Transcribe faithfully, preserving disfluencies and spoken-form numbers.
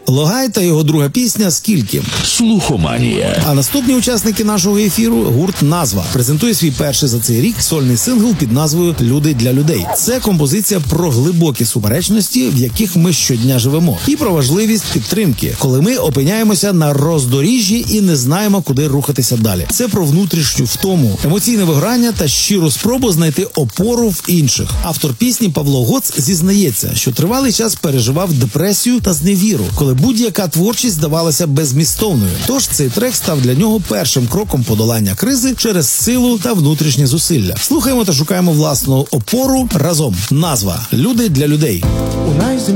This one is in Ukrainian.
Логай та його друга пісня «Скільки». Слухоманія. А наступні учасники нашого ефіру – гурт «Назва». Презентує свій перший за цей рік сольний сингл під назвою «Люди для людей». Це композиція про глибокі суперечності, в яких ми щодня живемо, і про важливість підтримки, коли ми опиняємося на роздоріжжі і не знаємо, куди рухатися далі. Це про внутрішню втому, емоційне виграння та щиру спробу знайти опору в інших. Автор пісні Павло Гоц зізнається, що тривалий час переживав депресію та зневіру, коли будь-яка творчість здавалася беззмістовною. Тож цей трек став для нього першим кроком подолання кризи через силу та внутрішнє зусилля. Слухаємо та шукаємо власну опору разом. Назва «Люди для людей».